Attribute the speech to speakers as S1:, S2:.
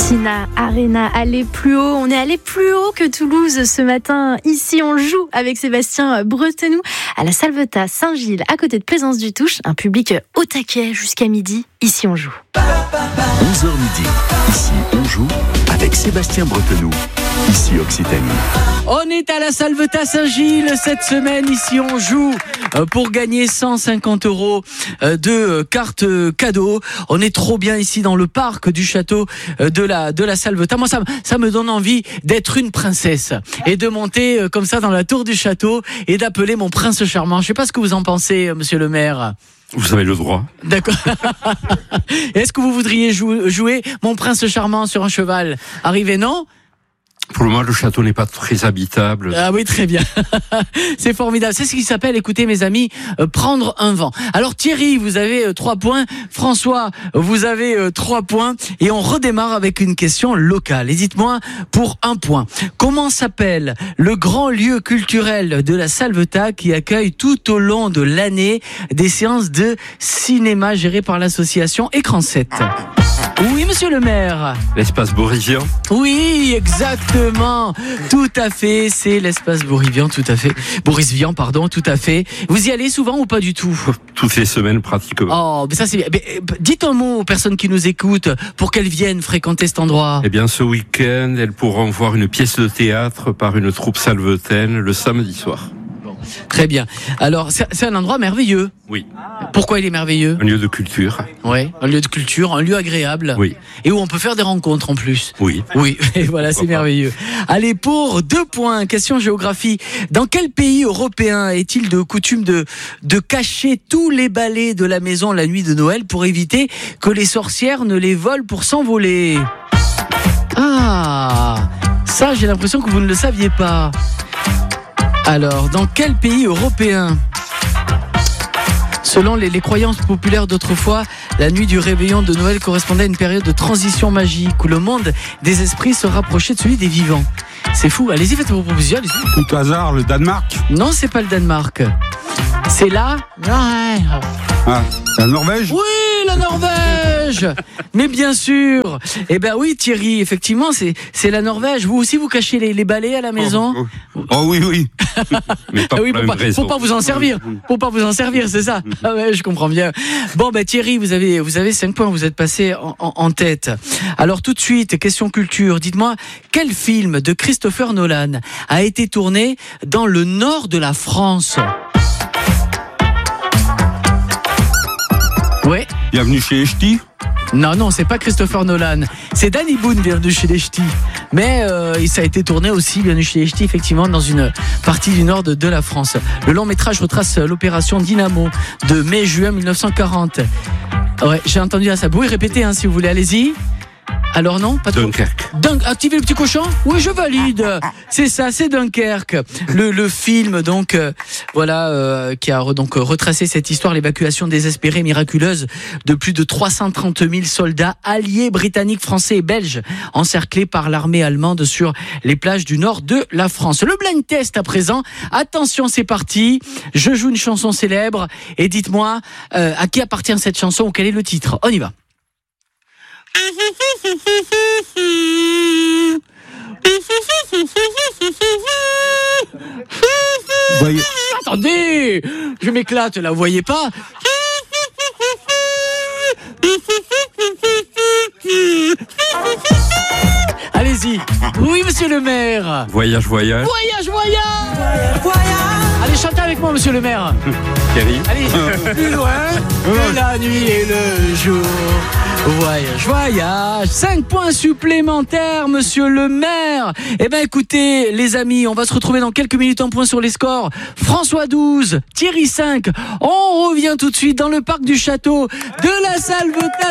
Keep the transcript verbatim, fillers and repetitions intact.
S1: Tina Arena, aller plus haut. On est allé plus haut que Toulouse ce matin. Ici, on joue avec Sébastien Bretenou à la Salvetat Saint-Gilles, à côté de Plaisance-du-Touche. Un public au taquet jusqu'à midi. Ici, on joue.
S2: onze heures midi. Ici, on joue avec Sébastien Bretenou. Ici, Occitanie.
S3: On est à la Salvetat Saint-Gilles cette semaine. Ici, on joue pour gagner cent cinquante euros de cartes cadeaux. On est trop bien ici dans le parc du château de la, de la Salvetat. Moi, ça, ça me donne envie d'être une princesse et de monter comme ça dans la tour du château et d'appeler mon prince charmant. Je sais pas ce que vous en pensez, monsieur le maire.
S4: Vous avez le droit.
S3: D'accord. Est-ce que vous voudriez jou- jouer mon prince charmant sur un cheval? Arrivé, non?
S4: Pour le moment, le château n'est pas très habitable.
S3: Ah oui, très bien. C'est formidable. C'est ce qui s'appelle, écoutez mes amis, euh, prendre un vent. Alors Thierry, vous avez euh, trois points. François, vous avez euh, trois points. Et on redémarre avec une question locale. Et dites-moi, pour un point, comment s'appelle le grand lieu culturel de la Salvetat qui accueille tout au long de l'année des séances de cinéma gérées par l'association Écran sept? Oui, monsieur le maire.
S4: L'espace Borisien.
S3: Oui, exactement. Tout à fait. C'est l'espace Borisvian, tout à fait. Borisvian, pardon, tout à fait. Vous y allez souvent ou pas du tout?
S4: Toutes les semaines, pratiquement.
S3: Oh, mais ça c'est bien. Mais, dites un mot aux personnes qui nous écoutent pour qu'elles viennent fréquenter cet endroit.
S4: Eh bien, ce week-end, elles pourront voir une pièce de théâtre par une troupe salvetaine le samedi soir.
S3: Très bien. Alors, c'est, c'est un endroit merveilleux.
S4: Oui.
S3: Pourquoi il est merveilleux?
S4: Un lieu de culture.
S3: Oui, un lieu de culture, un lieu agréable.
S4: Oui.
S3: Et où on peut faire des rencontres en plus.
S4: Oui.
S3: Oui, et voilà, c'est merveilleux. Allez, pour deux points, question géographie. Dans quel pays européen est-il de coutume de, de cacher tous les balais de la maison la nuit de Noël pour éviter que les sorcières ne les volent pour s'envoler? Ah, ça, j'ai l'impression que vous ne le saviez pas. Alors, dans quel pays européen? Selon les, les croyances populaires d'autrefois, la nuit du réveillon de Noël correspondait à une période de transition magique où le monde des esprits se rapprochait de celui des vivants. C'est fou, allez-y, faites vos propositions, allez-y.
S5: Tout hasard, le Danemark.
S3: Non, c'est pas le Danemark. C'est là.
S5: Ah, la Norvège.
S3: Oui, la Norvège. Mais bien sûr. Eh ben oui, Thierry, effectivement, c'est c'est la Norvège. Vous aussi, vous cachez les, les balais à la maison?
S5: Oh, oh. Oh oui, oui.
S4: Mais pas
S3: Ah oui,
S4: pour
S3: pour
S4: la
S3: pas,
S4: même raison.
S3: pour pas vous en servir. Pour pas vous en servir, c'est ça. Ah ouais, je comprends bien. Bon, ben Thierry, vous avez vous avez cinq points. Vous êtes passé en, en, en tête. Alors tout de suite, question culture. Dites-moi, quel film de Christopher Nolan a été tourné dans le nord de la France? Ouais.
S5: Bienvenue chez les Ch'tis.
S3: Non, non, c'est pas Christopher Nolan. C'est Danny Boone, Bienvenue chez les Ch'tis. Mais euh, ça a été tourné aussi, Bienvenue chez les Ch'tis, effectivement, dans une partie du nord de, de la France. Le long métrage retrace l'opération Dynamo de mai-juin mille neuf cent quarante. Ouais, j'ai entendu ça. Vous pouvez répéter hein, si vous voulez, allez-y. Alors non, pas trop.
S4: Dunkerque.
S3: Dun- activez le petit cochon. Oui, je valide. C'est ça, c'est Dunkerque. Le, le film donc, euh, voilà, euh, qui a re- donc retracé cette histoire, l'évacuation désespérée, miraculeuse de plus de trois cent trente mille soldats alliés britanniques, français et belges encerclés par l'armée allemande sur les plages du nord de la France. Le blind test à présent. Attention, c'est parti. Je joue une chanson célèbre et dites-moi euh, à qui appartient cette chanson ou quel est le titre. On y va.
S5: Voyez.
S3: Attendez, je m'éclate là, vous voyez pas? Allez-y. Oui, monsieur le maire.
S4: Voyage, voyage.
S3: Voyage, voyage. Allez, chantez avec moi, monsieur le maire.
S4: Thierry.
S3: Allez, plus loin que la nuit et le jour. Voyage, voyage. Cinq points supplémentaires, monsieur le maire. Eh ben, écoutez, les amis, on va se retrouver dans quelques minutes en point sur les scores. François douze, Thierry cinq. On revient tout de suite dans le parc du château de la Salvetat.